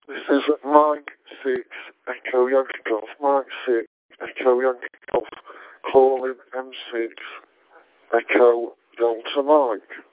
This is Mike 6, Echo Yankee Golf, Mike 6, Echo Yankee Golf, calling M6, Echo Delta Mike.